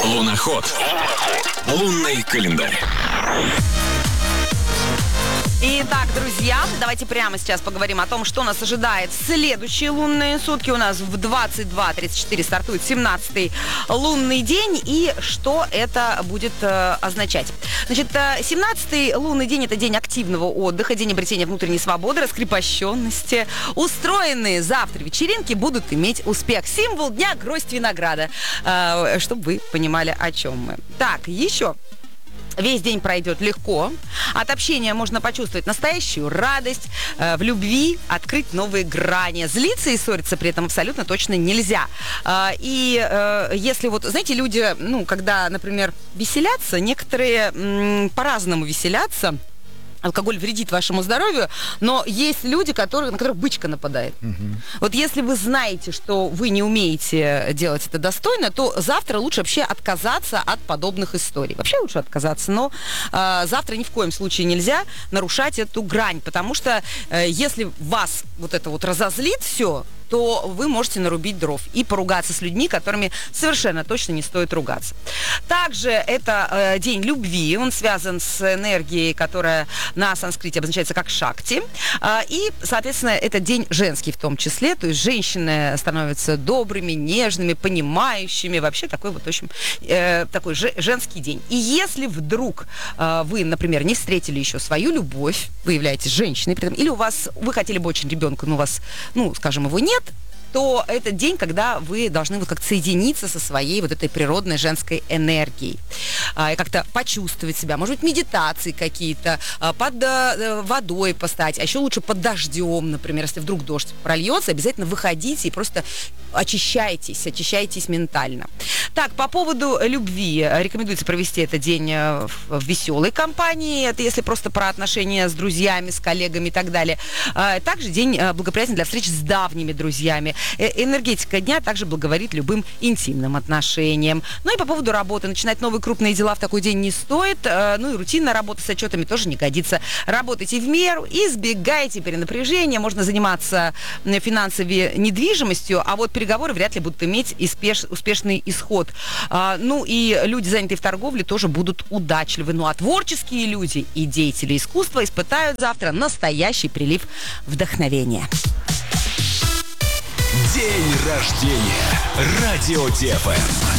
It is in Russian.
Луноход. Лунный календарь. Итак, друзья, давайте прямо сейчас поговорим о том, что нас ожидает в следующие лунные сутки. У нас в 22:34 стартует 17-й лунный день. И что это будет означать? Значит, 17-й лунный день – это день активного отдыха, день обретения внутренней свободы, раскрепощенности. Устроенные завтра вечеринки будут иметь успех. Символ дня – гроздь винограда. Чтобы вы понимали, о чем мы. Так, еще. Весь день пройдет легко. От общения можно почувствовать настоящую радость. В любви открыть новые грани. Злиться и ссориться при этом абсолютно точно нельзя. И если вот, знаете, люди, когда, например, веселятся, некоторые по-разному веселятся. Алкоголь вредит вашему здоровью, но есть люди, на которых бычка нападает. Вот если вы знаете, что вы не умеете делать это достойно, то завтра лучше вообще отказаться от подобных историй. Вообще лучше отказаться, но завтра ни в коем случае нельзя нарушать эту грань, потому что если вас вот это вот разозлит все, то вы можете нарубить дров и поругаться с людьми, которыми совершенно точно не стоит ругаться. Также это день любви, он связан с энергией, которая на санскрите обозначается как шакти, и, соответственно, это день женский в том числе, то есть женщины становятся добрыми, нежными, понимающими, вообще такой вот, в общем, такой женский день. И если вдруг вы, например, не встретили еще свою любовь, вы являетесь женщиной, или вы хотели бы очень ребенка, но у вас, скажем, его нет, то это день, когда вы должны вот как-то соединиться со своей вот этой природной женской энергией. И как-то почувствовать себя. Может быть, медитации какие-то, под водой постоять, а еще лучше под дождем, например, если вдруг дождь прольется, обязательно выходите и просто очищайтесь ментально. Так, по поводу любви. Рекомендуется провести этот день в веселой компании. Это если просто про отношения с друзьями, с коллегами и так далее. Также день благоприятен для встреч с давними друзьями. Энергетика дня также благоворит любым интимным отношениям. Ну и по поводу работы. Начинать новые крупные дела в такой день не стоит. Ну и рутинная работа с отчетами тоже не годится. Работайте в меру, избегайте перенапряжения. Можно заниматься финансовой недвижимостью, а вот переговоры вряд ли будут иметь успешный исход. Ну и люди, занятые в торговле, тоже будут удачливы. Ну а творческие люди и деятели искусства испытают завтра настоящий прилив вдохновения. День рождения. Радио ТФМ.